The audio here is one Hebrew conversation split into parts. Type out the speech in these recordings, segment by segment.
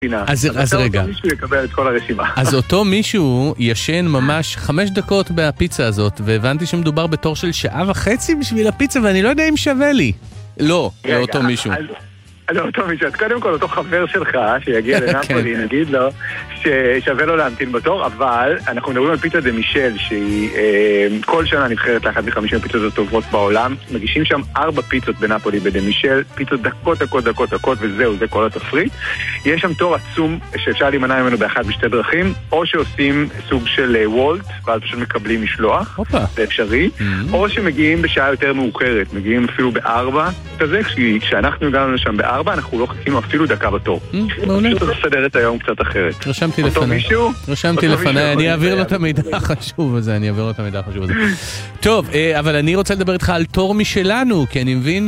אז רגע. מישהו יקבל את כל הרשימה. אז אותו מישהו ישן ממש 5 דקות בפיצה הזאת, והבנתי שמדובר בתור של 1.5 שעה בשביל הפיצה, ואני לא יודע אם שווה לי. לא, לאותו מישהו. לאותו מישהו, אז קודם כל אותו חבר שלך שיגיע לנפולי, נגיד לו ששווה לו להמתין בתור, אבל אנחנו מדברים על פיצה דה מישל שהיא כל שנה נבחרת לאחת מ50 הפיצות הטובות בעולם. מגישים שם 4 פיצות בנפולי בדה מישל, פיצות דקות וזהו, זה כל התפריט. יש שם תור עצום שאפשר להימנע ממנו באחת בשתי דרכים, או שעושים סוג של וולט ואז פשוט מקבלים משלוח, זה אפשרי, או שמגיעים בשעה יותר מאוחרת, מגיעים אפילו ב4 כזה, כשאנחנו הגענו לשם ב4 אנחנו לא חצינו אפילו דקה בתור. פשוט לסדר את היום קצת אחרת. רשמתי לפני, אני אעביר לו את המידע החשוב הזה, טוב, אבל אני רוצה לדבר איתך על תור משלנו, כי אני מבין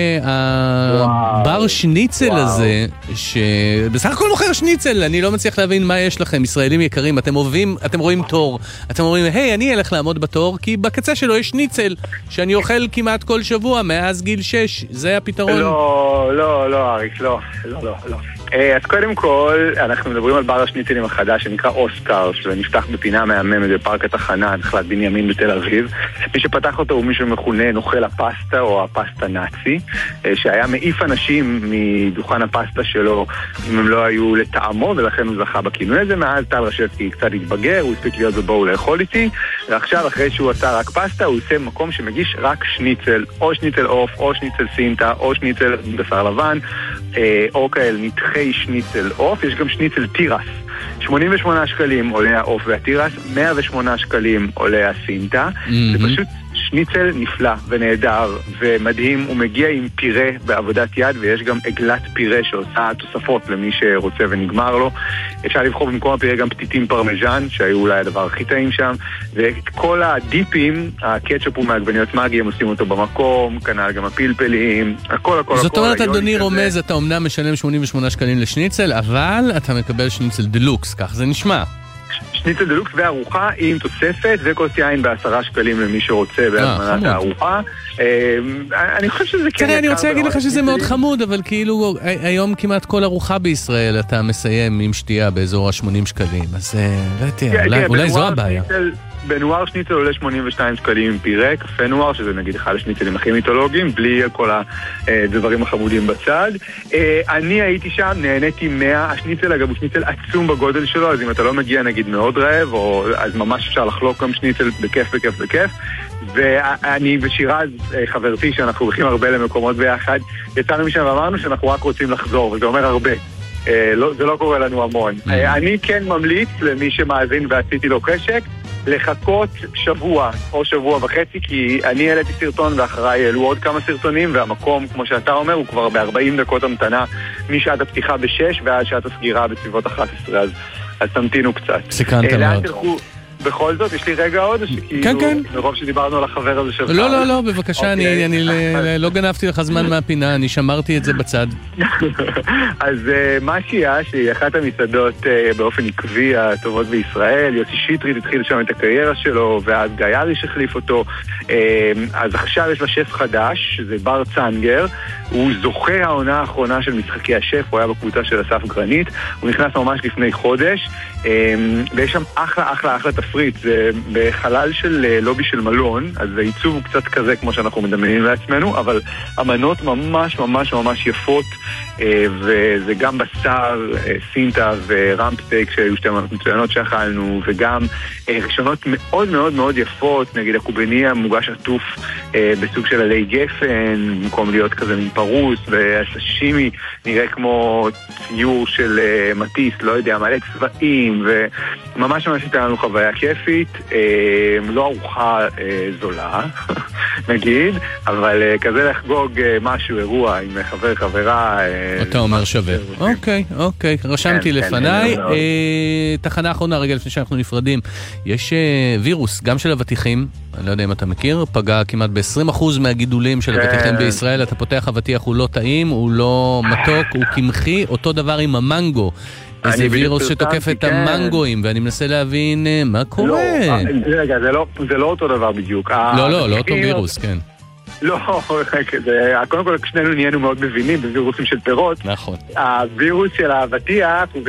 שהבר שניצל הזה, שבסך הכל מוכר שניצל, אני לא מצליח להבין מה יש לכם, ישראלים יקרים, אתם רואים תור, אתם אומרים, היי, אני אלך לעמוד בתור, כי בקצה שלו יש שניצל, שאני אוכל כמעט כל שבוע, מאז גיל 6, זה הפתרון? לא, אריק, לא. אז קודם כל, אנחנו מדברים על בר השניצלים החדש שנקרא אוסקר, שנפתח בפינה מהממת בפארק התחנה, נחלת בנימין בתל אביב. מי שפתח אותו הוא מישהו מכונה נוכל הפסטה או הפסטה נאצי, שהיה מעיף אנשים מדוכן הפסטה שלו אם הם לא היו לטעמו, ולכן הוא זכה בכינוי הזה. מאז טל רשבסקי קצת התבגר, הוא הספיק להיות בבואו לאכול איתי, ועכשיו אחרי שהוא עשה רק פסטה, הוא עושה מקום שמגיש רק שניצל, או שניצל אוף, או שניצל סינטה, או שניצל בשר לבן, או כאלה נתחי שניצל אוף. יש גם שניצל טירס, 88 שקלים עולה האוף והטירס, 108 שקלים עולה הסינטה. זה פשוט שניצל נפלא ונהדר ומדהים. הוא מגיע עם פירה בעבודת יד, ויש גם עגלת פירה שעושה תוספות למי שרוצה ונגמר לו. אפשר לבחור במקום הפירה גם פתיתים פרמז'ן, שהיו אולי הדבר הכי טעים שם, וכל הדיפים, הקטשופ ומעגבניות מגי, הם עושים אותו במקום, כנ"ל גם הפלפלים, הכל. זאת אומרת, אדוני רומז, אתה אומנם משלם 88 שקלים לשניצל, אבל אתה מקבל שניצל דלוקס, כך זה נשמע. שניצל דלוקס וארוחה עם תוספת וכוס יין ב10 שקלים למי שרוצה בהזמנת הארוחה. אני חושב שזה כן יקר. אני רוצה להגיד לך שזה מאוד חמוד, אבל כאילו היום כמעט כל ארוחה בישראל אתה מסיים עם שתייה באזור ה-80 שקלים, אז אולי זו הבעיה. בנואר שניצל עולה 82 שקלים עם פירה, קפה נואר, שזה נגיד אחד השניצלים הכי מיתולוגיים, בלי כל הדברים החמודים בצד. אני הייתי שם, נהניתי 100, השניצל אגב הוא שניצל עצום בגודל שלו, אז אם אתה לא מגיע נגיד מאוד רעב, אז ממש אפשר לחלוק גם שניצל בכיף. ואני ושירז, חברתי, שאנחנו הולכים הרבה למקומות ביחד, יצאנו משם ואמרנו שאנחנו רק רוצים לחזור, וזה אומר הרבה. זה לא קורה לנו המון. אני כן ממליץ למי שמאזין ועשיתי לו חשק, לחכות שבוע או שבוע וחצי, כי אני העליתי סרטון ואחריי העלו עוד כמה סרטונים, והמקום, כמו שאתה אומר, הוא כבר ב-40 דקות המתנה משעת הפתיחה ב-6 ועד שעת הסגירה בסביבות 11, אז תמתינו קצת. סיכנת מאוד. בכל זאת, יש לי רגע עוד, שכאילו, מרוב שדיברנו על החבר הזה שלך. לא, בבקשה, אני לא גנבתי לך זמן מהפינה, אני שמרתי את זה בצד. אז משיה, שהיא אחת המסעדות באופן עקבי הטובות בישראל, יוסי שטרית התחיל שם את הקריירה שלו, ואז גיא אריש החליף אותו, אז עכשיו יש לה שף חדש, זה בר צנגר, הוא זוכה העונה האחרונה של משחקי השף, הוא היה בקבוצה של אסף גרנית, הוא נכנס ממש לפני חודש, ויש שם אחלה תפריט, זה בחלל של לובי של מלון, אז העיצוב הוא קצת כזה כמו שאנחנו מדמיינים לעצמנו, אבל המנות ממש ממש ממש יפות, וזה גם בשר, סינטה ורמפ סטייק שהיו שתי מנות מצוינות שאכלנו, וגם ראשונות מאוד מאוד מאוד יפות, נגיד הקובניה מוגש עטוף בסוג של עלי גפן, במקום להיות כזה מין פרוס, והסשימי נראה כמו ציור של מטיס, לא יודע, מלא צבעים, וממש ממש הייתה לנו חוויה כיפית, לא ארוחה זולה, נגיד, אבל כזה לחגוג משהו, אירוע עם חבר, חברה. אתה אומר שווה. אוקיי, רשמתי לפניי. תחנה אחרונה, רגע לפני שאנחנו נפרדים, יש וירוס, גם של אבטיחים, אני לא יודע אם אתה מכיר, פגע כמעט ב-20% מהגידולים של אבטיחים בישראל. אתה פותח אבטיח, הוא לא טעים, הוא לא מתוק, הוא קמחי, אותו דבר עם המנגו. איזה וירוס שתוקף את המנגואים, ואני מנסה להבין מה קורה. רגע, זה לא אותו דבר בדיוק. לא אותו וירוס, כן. לא, קודם כל שנינו נהיינו מאוד מבינים בווירוסים של פירות. נכון. הווירוס של האבטיח הוא